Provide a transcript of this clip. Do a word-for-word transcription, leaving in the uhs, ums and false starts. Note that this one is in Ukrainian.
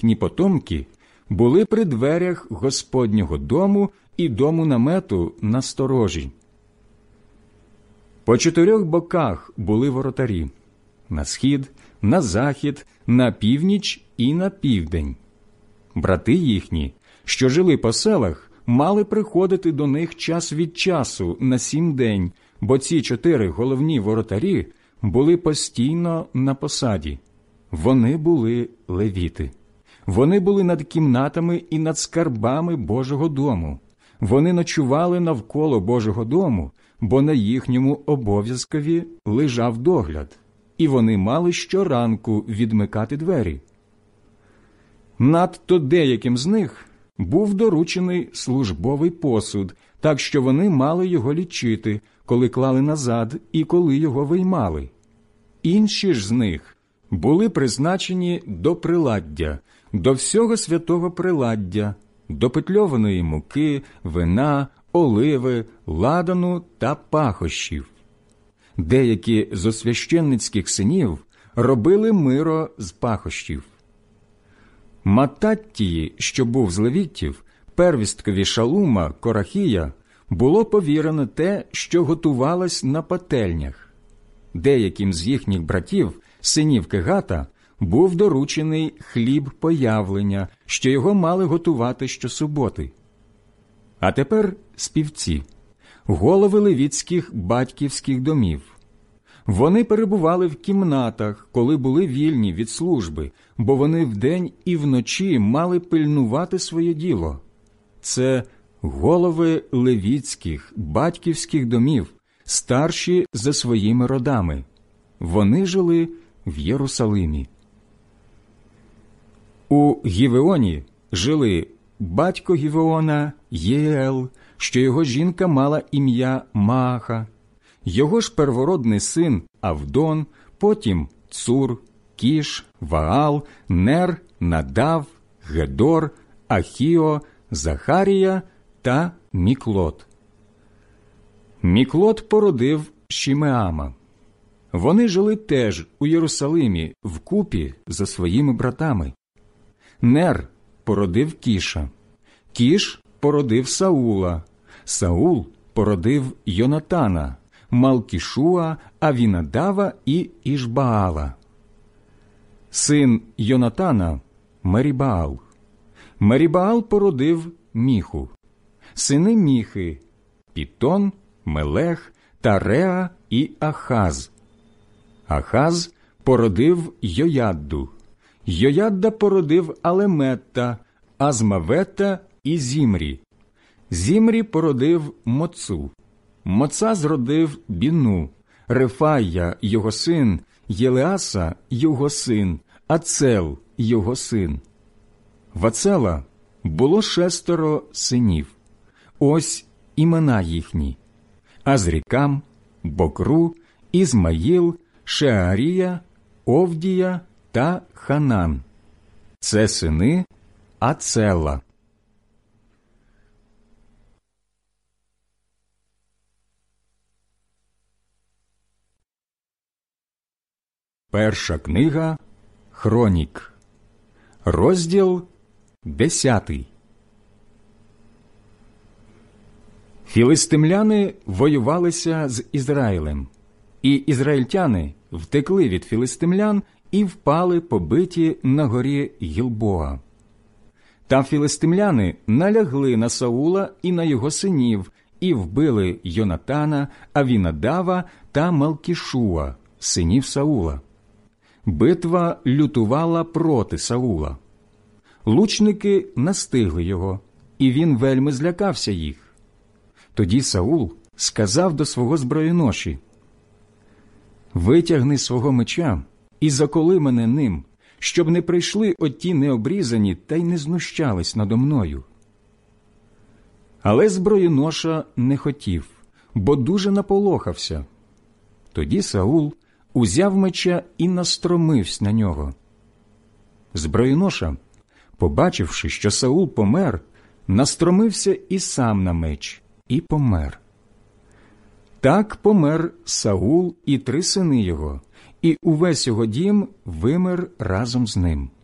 їхні потомки були при дверях Господнього дому і дому намету на сторожі. По чотирьох боках були воротарі – на схід, на захід, на північ і на південь. Брати їхні, що жили по селах, мали приходити до них час від часу на сім день, бо ці чотири головні воротарі були постійно на посаді. Вони були левіти. Вони були над кімнатами і над скарбами Божого дому. Вони ночували навколо Божого дому, бо на їхньому обов'язкові лежав догляд, і вони мали щоранку відмикати двері. Надто деяким з них був доручений службовий посуд, так що вони мали його лічити, коли клали назад і коли його виймали. Інші ж з них були призначені до приладдя, до всього святого приладдя, до петльованої муки, вина, оливи, ладану та пахощів. Деякі зо священницьких синів робили миро з пахощів. Маттаттії, що був з левітів, первісткові Шалума, Корахія, було повірено те, що готувалось на пательнях. Деяким з їхніх братів, синів Кегата, був доручений хліб появлення, що його мали готувати щосуботи. А тепер співці, голови левітських батьківських домів. Вони перебували в кімнатах, коли були вільні від служби, бо вони вдень і вночі мали пильнувати своє діло. Це голови левітських батьківських домів, старші за своїми родами. Вони жили в Єрусалимі. У Гівеоні жили батько Гівеона Єел, що його жінка мала ім'я Мааха, його ж первородний син Авдон, потім Цур, Кіш, Ваал, Нер, Надав, Гедор, Ахіо, Захарія та Міклот. Міклот породив Шімеама. Вони жили теж у Єрусалимі вкупі за своїми братами. Нер породив Кіша, Кіш породив Саула, Саул породив Йонатана, Малкішуа, Авінадава і Ішбаала. Син Йонатана – Мерібаал. Мерібаал породив Міху. Сини Міхи – Пітон, Мелех, Тареа і Ахаз. Ахаз породив Йоядду. Йоядда породив Алеметта, Азмавета і Зімрі. Зімрі породив Моцу. Моца зродив Біну, Рефая – його син, Єлеаса – його син, Ацел – його син. В Ацела було шестеро синів. Ось імена їхні: Азрікам, Бокру, Ізмаїл, Шеарія, Овдія та Ханан. Це сини Ацела. Перша книга Хронік, розділ десятий. Філистимляни воювалися з Ізраїлем, і ізраїльтяни втекли від філистимлян і впали побиті на горі Гілбоа. Там філистимляни налягли на Саула і на його синів, і вбили Йонатана, Авінадава та Малкішуа, синів Саула. Битва лютувала проти Саула. Лучники настигли його, і він вельми злякався їх. Тоді Саул сказав до свого зброєноші: «Витягни свого меча і заколи мене ним, щоб не прийшли оті необрізані та й не знущались надо мною». Але зброєноша не хотів, бо дуже наполохався. Тоді Саул узяв меча і настромився на нього. Зброєноша, побачивши, що Саул помер, настромився і сам на меч, і помер. Так помер Саул і три сини його, і увесь його дім вимер разом з ним.